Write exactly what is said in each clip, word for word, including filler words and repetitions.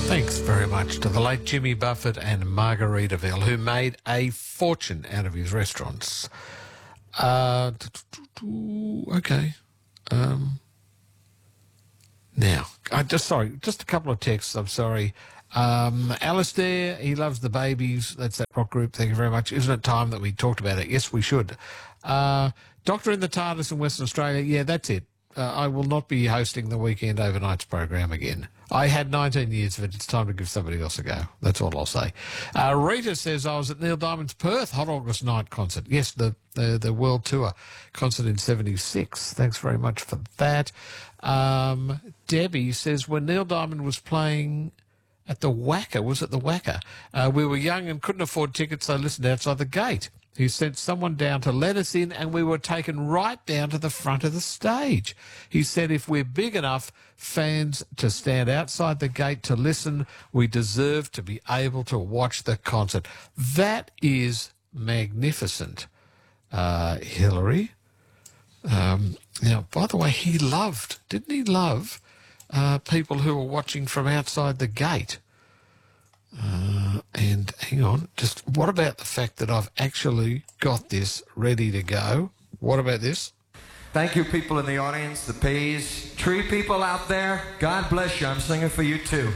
Thanks very much to the late Jimmy Buffett and Margaritaville, who made a fortune out of his restaurants. Uh, okay. Um, now, I just sorry, just a couple of texts. I'm sorry. Um, Alistair, he loves the babies. That's that rock group. Thank you very much. Isn't it time that we talked about it? Yes, we should. Uh, Doctor in the TARDIS in Western Australia. Yeah, that's it. Uh, I will not be hosting the Weekend Overnights program again. I had nineteen years of it. It's time to give somebody else a go. That's all I'll say. Uh, Rita says, I was at Neil Diamond's Perth Hot August Night concert. Yes, the, the, the World Tour concert in seventy-six. Thanks very much for that. Um, Debbie says, when Neil Diamond was playing at the Wacker, was it the Wacker? Uh, we were young and couldn't afford tickets, so listened outside the gate. He sent someone down to let us in, and we were taken right down to the front of the stage. He said if we're big enough fans to stand outside the gate to listen, we deserve to be able to watch the concert. That is magnificent, uh, Hillary. Um, now, by the way, he loved, didn't he love uh, people who were watching from outside the gate? Uh, and hang on, just what about the fact that I've actually got this ready to go? What about this? Thank you, people in the audience, the P's, tree people out there. God bless you. I'm singing for you, too.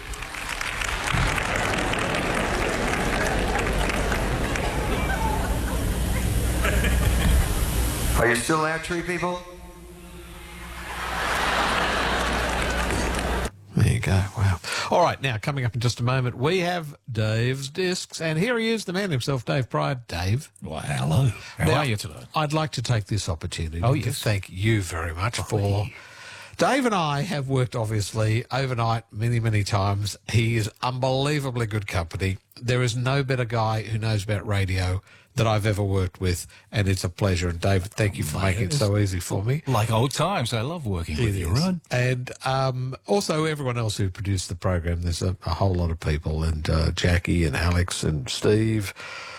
Are you still there, tree people? There you go. Wow. All right, now, coming up in just a moment, we have Dave's Discs, and here he is, the man himself, Dave Pryor. Dave. Well, hello. How now, are you today? I'd like to take this opportunity Oh, to yes. thank you very much Oh, for... yeah. Dave and I have worked, obviously, overnight many, many times. He is unbelievably good company. There is no better guy who knows about radio that I've ever worked with, and it's a pleasure. And, David, thank you for Mate, making it it's so easy for me. Like old times. I love working with It you, is. right? And um, also everyone else who produced the program. There's a, a whole lot of people, and uh, Jackie and Alex and Steve.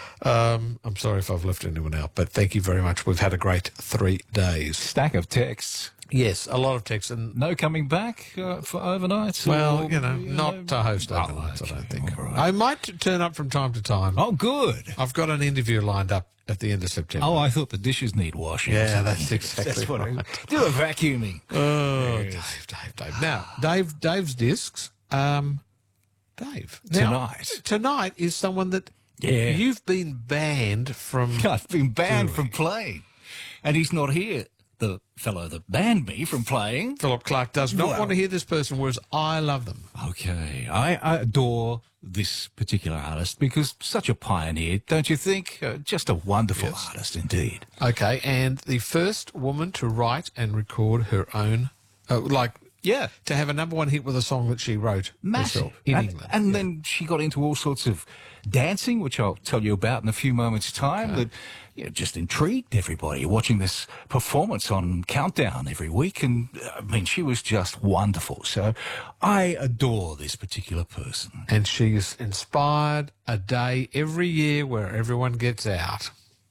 Um, I'm sorry if I've left anyone out, but thank you very much. We've had a great three days. Stack of texts. Yes, a lot of texts. And No coming back uh, for overnights? well, or, you know, not to host Oh, overnights, I okay, don't think. all right. I might t- turn up from time to time. Oh, good. I've got an interview lined up at the end of September. Oh, I thought the dishes need washing. Yeah, that's exactly That's what I right. do. A vacuuming. Oh, Yes. Dave, Dave, Dave. Now, Dave, Dave's Discs. Um, Dave. Now, Tonight. Tonight is someone that Yeah. you've been banned from. I've been banned doing. from playing. And he's not here. The fellow that banned me from playing. Philip Clark does not Well- want to hear this person, whereas I love them. Okay, I, I adore this particular artist because such a pioneer, don't you think? Uh, just a wonderful Yes. artist indeed. Okay, and the first woman to write and record her own, uh, like, Yeah, to have a number one hit with a song that she wrote massive. herself in and England. and Yeah. then she got into all sorts of dancing, which I'll tell you about in a few moments' time. That you know, just intrigued everybody watching this performance on Countdown every week. And uh, I mean, she was just wonderful. So I adore this particular person. And she's inspired a day every year where everyone gets out.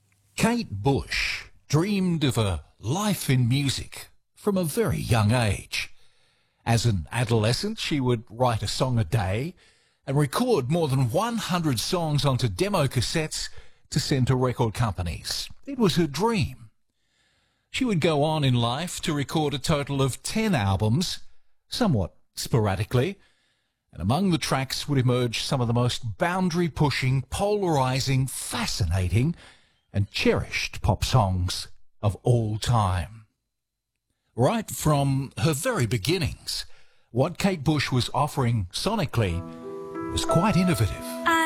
Kate Bush dreamed of a life in music from a very young age. As an adolescent, she would write a song a day and record more than one hundred songs onto demo cassettes to send to record companies. It was her dream. She would go on in life to record a total of ten albums, somewhat sporadically, and among the tracks would emerge some of the most boundary-pushing, polarizing, fascinating, and cherished pop songs of all time. Right from her very beginnings, what Kate Bush was offering sonically was quite innovative. I